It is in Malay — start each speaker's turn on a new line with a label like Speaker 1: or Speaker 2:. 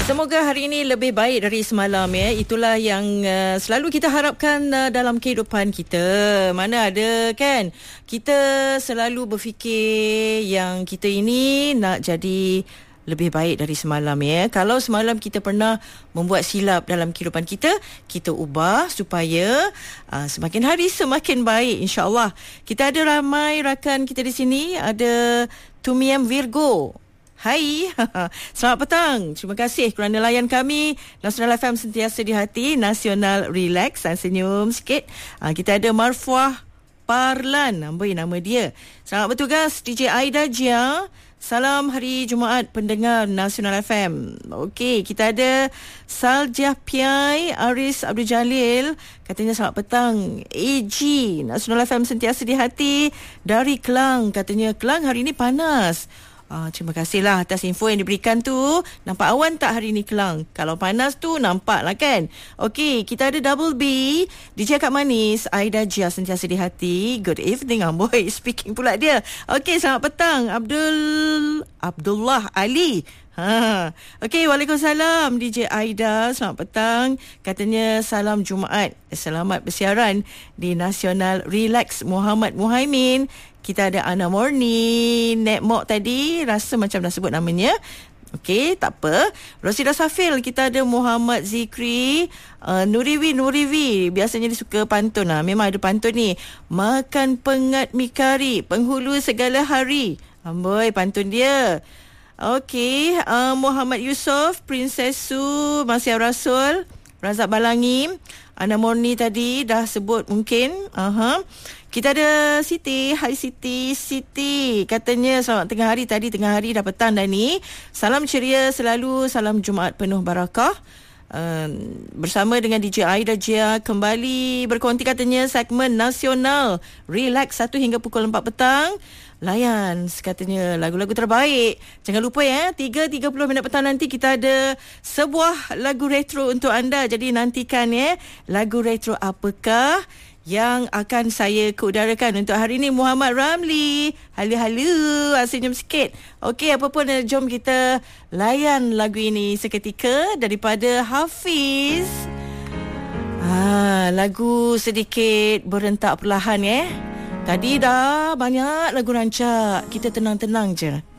Speaker 1: Semoga hari ini lebih baik dari semalam ya. Itulah yang selalu kita harapkan dalam kehidupan kita. Mana ada kan kita selalu berfikir yang kita ini nak jadi lebih baik dari semalam ya. Kalau semalam kita pernah membuat silap dalam kehidupan kita, kita ubah supaya semakin hari semakin baik, insya-Allah. Kita ada ramai rakan kita di sini. Ada Tumiam Virgo. Hai, selamat petang. Terima kasih kerana layan kami. Nasional FM sentiasa di hati. Nasional relax dan senyum sikit. Kita ada Marfuah Parlan, amboi nama dia. Selamat bertugas DJ Aida Jia. Salam hari Jumaat pendengar Nasional FM. Okey, kita ada Saljah Piai Aris Abdul Jalil. Katanya selamat petang. AG Nasional FM sentiasa di hati. Dari Kelang. Katanya Kelang hari ini panas. Terima kasihlah atas info yang diberikan tu. Nampak awan tak hari ni Kelang? Kalau panas tu nampak lah kan. Okey, kita ada Double B, DJ Kak Manis, Aida Jia sentiasa di hati. Good evening boy. Speaking pula dia. Okey, selamat petang Abdullah Ali. Okey, waalaikumsalam DJ Aida, selamat petang. Katanya salam Jumaat, selamat bersiaran di Nasional Relax. Muhammad Muhaimin. Kita ada Ana Morni, Nek Mok tadi, rasa macam dah sebut namanya. Okey, tak apa. Rosida Safil, kita ada Muhammad Zikri, Nuriwi. Biasanya dia suka pantun lah. Memang ada pantun ni. Makan pengat mi kari, penghulu segala hari. Amboi, pantun dia. Okey, Muhammad Yusof, Princess Su, Masya Rasul, Razak Balangi, Ana Morni tadi dah sebut mungkin. Kita ada Siti. Hai Siti. Katanya selamat tengah hari. Tadi tengah hari dah petang dah ni. Salam ceria selalu. Salam Jumaat penuh barakah. Bersama dengan DJ Aida Jia kembali berkonti katanya segmen Nasional Relax 1 hingga pukul 4 petang. Layan katanya lagu-lagu terbaik. Jangan lupa ya, 3.30 minit petang nanti kita ada sebuah lagu retro untuk anda. Jadi nantikan ya, lagu retro apakah yang akan saya keudarakan untuk hari ini. Muhammad Ramli. Halo, senyum sikit. Okey, apa pun jom kita layan lagu ini seketika daripada Hafiz. Lagu sedikit berentak perlahan Tadi dah banyak lagu rancak. Kita tenang-tenang je.